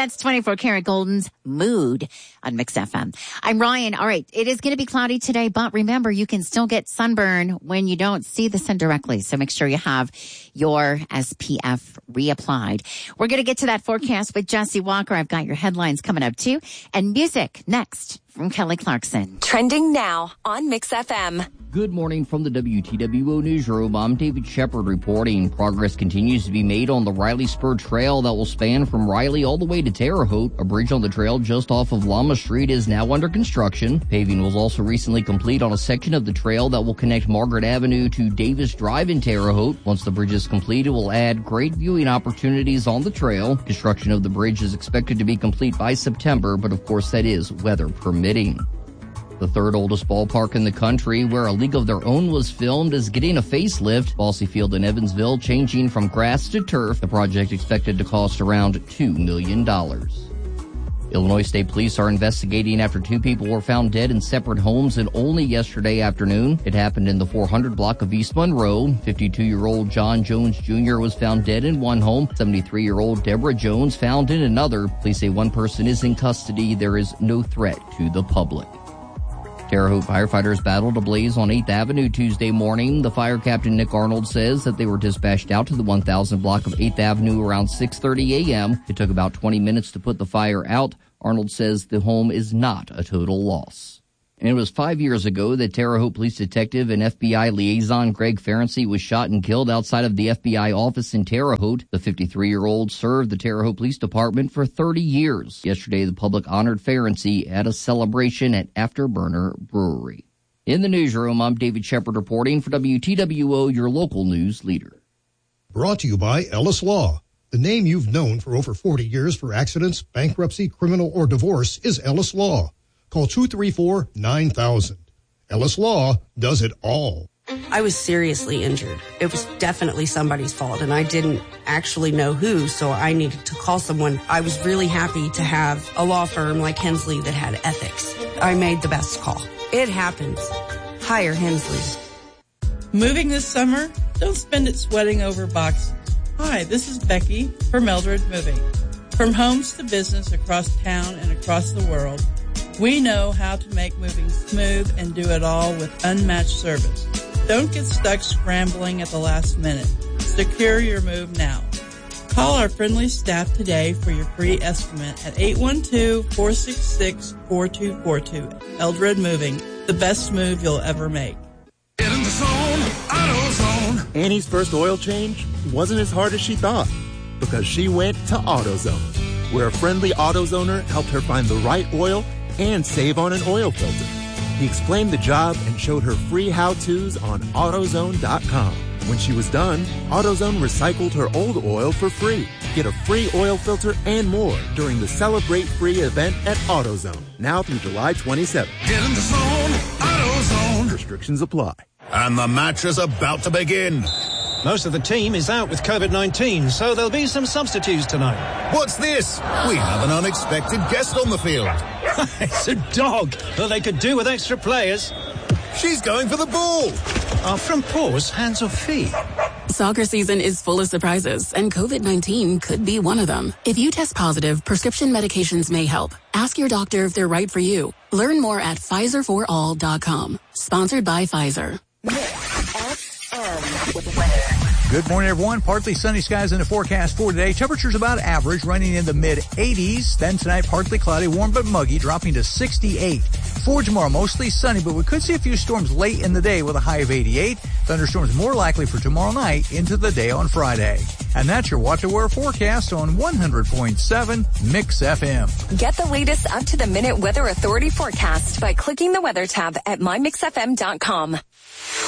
That's 24 Karat Golden's Mood on Mix FM. I'm Ryan. All right. It is going to be cloudy today, but remember, you can still get sunburn when you don't see the sun directly. So make sure you have your SPF reapplied. We're going to get to that forecast with Jesse Walker. I've got your headlines coming up too. And music next from Kelly Clarkson. Trending now on Mix FM. Good morning from the WTWO Newsroom. I'm David Shepard reporting. Progress continues to be made on the Riley Spur Trail that will span from Riley all the way to Terre Haute. A bridge on the trail just off of Llama Street is now under construction. Paving was also recently complete on a section of the trail that will connect Margaret Avenue to Davis Drive in Terre Haute. Once the bridge is complete, it will add great viewing opportunities on the trail. Construction of the bridge is expected to be complete by September, but of course that is weather permitting. The third oldest ballpark in the country, where A League of Their Own was filmed, is getting a facelift. Bosse Field in Evansville changing from grass to turf. The project expected to cost around $2 million. Illinois State Police are investigating after two people were found dead in separate homes in Olney yesterday afternoon. It happened in the 400 block of East Monroe. 52-year-old John Jones Jr. was found dead in one home. 73-year-old Deborah Jones found in another. Police say one person is in custody. There is no threat to the public. Terre Haute firefighters battled a blaze on 8th Avenue Tuesday morning. The fire captain, Nick Arnold, says that they were dispatched out to the 1000 block of 8th Avenue around 6:30 a.m. It took about 20 minutes to put the fire out. Arnold says the home is not a total loss. And it was 5 years ago that Terre Haute police detective and FBI liaison Greg Ferenczi was shot and killed outside of the FBI office in Terre Haute. The 53-year-old served the Terre Haute Police Department for 30 years. Yesterday, the public honored Ferenczi at a celebration at Afterburner Brewery. In the newsroom, I'm David Shepard reporting for WTWO, your local news leader. Brought to you by Ellis Law. The name you've known for over 40 years for accidents, bankruptcy, criminal, or divorce is Ellis Law. Call 234-9000. Ellis Law does it all. I was seriously injured. It was definitely somebody's fault, and I didn't actually know who, so I needed to call someone. I was really happy to have a law firm like Hensley that had ethics. I made the best call. It happens. Hire Hensley. Moving this summer? Don't spend it sweating over boxes. Hi, this is Becky from Eldred Moving. From homes to business across town and across the world, we know how to make moving smooth and do it all with unmatched service. Don't get stuck scrambling at the last minute. Secure your move now. Call our friendly staff today for your free estimate at 812-466-4242. Eldred Moving, the best move you'll ever make. Get in the zone, AutoZone. Annie's first oil change wasn't as hard as she thought because she went to AutoZone, where a friendly AutoZoner helped her find the right oil and save on an oil filter. He explained the job and showed her free how-tos on AutoZone.com. When she was done, AutoZone recycled her old oil for free. Get a free oil filter and more during the Celebrate Free event at AutoZone, now through July 27th. Get in the zone, AutoZone. Restrictions apply. And the match is about to begin. Most of the team is out with COVID-19, so there'll be some substitutes tonight. What's this? We have an unexpected guest on the field. It's a dog. Well, they could do with extra players. She's going for the ball. Are from paws, hands or feet? Soccer season is full of surprises, and COVID-19 could be one of them. If you test positive, prescription medications may help. Ask your doctor if they're right for you. Learn more at PfizerForAll.com. Sponsored by Pfizer. Good morning, everyone. Partly sunny skies in the forecast for today. Temperatures about average, running in the mid-80s. Then tonight, partly cloudy, warm but muggy, dropping to 68. For tomorrow, mostly sunny, but we could see a few storms late in the day with a high of 88. Thunderstorms more likely for tomorrow night into the day on Friday. And that's your What to Wear forecast on 100.7 Mix FM. Get the latest up-to-the-minute Weather Authority forecast by clicking the weather tab at mymixfm.com.